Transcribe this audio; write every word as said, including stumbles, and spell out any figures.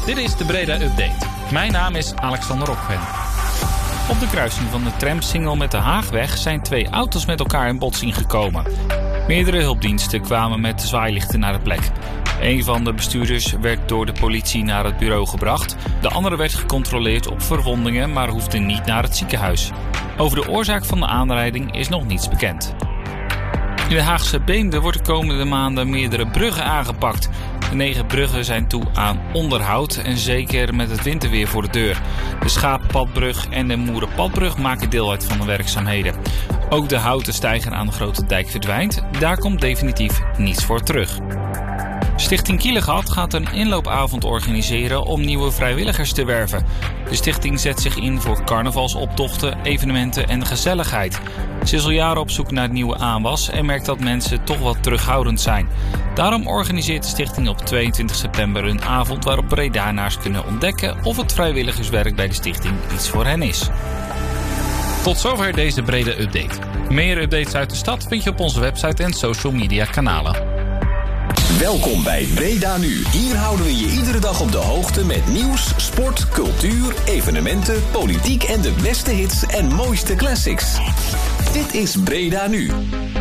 Dit is de Breda Update. Mijn naam is Alexander Rokven. Op de kruising van de tramsingel met de Haagweg zijn twee auto's met elkaar in botsing gekomen. Meerdere hulpdiensten kwamen met de zwaailichten naar de plek. Een van de bestuurders werd door de politie naar het bureau gebracht. De andere werd gecontroleerd op verwondingen, maar hoefde niet naar het ziekenhuis. Over de oorzaak van de aanrijding is nog niets bekend. In de Haagse Beemde wordt de komende maanden meerdere bruggen aangepakt. De negen bruggen zijn toe aan onderhoud en zeker met het winterweer voor de deur. De Schaappadbrug en de Moerenpadbrug maken deel uit van de werkzaamheden. Ook de houten steiger aan de Grote Dijk verdwijnt. Daar komt definitief niets voor terug. Stichting Kielegat gaat een inloopavond organiseren om nieuwe vrijwilligers te werven. De stichting zet zich in voor carnavalsoptochten, evenementen en gezelligheid. Ze is al jaren op zoek naar nieuwe aanwas en merkt dat mensen toch wat terughoudend zijn. Daarom organiseert de stichting op tweeëntwintig september een avond waarop Bredaanaars kunnen ontdekken of het vrijwilligerswerk bij de stichting iets voor hen is. Tot zover deze Breda Update. Meer updates uit de stad vind je op onze website en social media kanalen. Welkom bij Breda Nu. Hier houden we je iedere dag op de hoogte met nieuws, sport, cultuur, evenementen, politiek en de beste hits en mooiste classics. Dit is Breda Nu.